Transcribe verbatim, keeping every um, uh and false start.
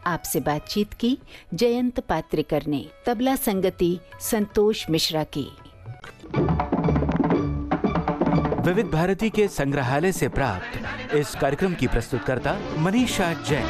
आपसे बातचीत की जयंत पात्रिकर ने। तबला संगति संतोष मिश्रा की। विविध भारती के संग्रहालय से प्राप्त इस कार्यक्रम की प्रस्तुतकर्ता मनीषा जैन।